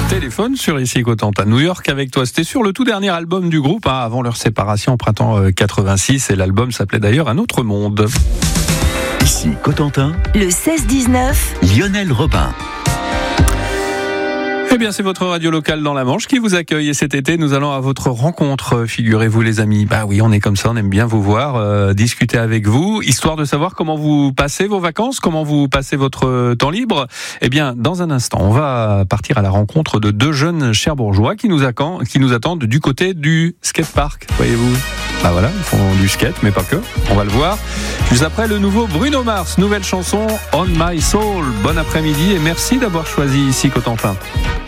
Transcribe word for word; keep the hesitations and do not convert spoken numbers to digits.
Téléphone sur ici Cotentin, New York avec toi. C'était sur le tout dernier album du groupe, hein, avant leur séparation en printemps quatre-vingt-six, et l'album s'appelait d'ailleurs Un autre monde. Ici Cotentin, le seize dix-neuf, Lionel Robin. Eh bien, c'est votre radio locale dans la Manche qui vous accueille. Et cet été, nous allons à votre rencontre, figurez-vous les amis. Bah oui, on est comme ça, on aime bien vous voir, euh, discuter avec vous, histoire de savoir comment vous passez vos vacances, comment vous passez votre temps libre. Eh bien, dans un instant, on va partir à la rencontre de deux jeunes Cherbourgeois qui nous, accent, qui nous attendent du côté du skatepark, voyez-vous. Bah voilà, ils font du skate, mais pas que. On va le voir. Juste après, le nouveau Bruno Mars, nouvelle chanson On My Soul. Bon après-midi et merci d'avoir choisi ici Cotentin.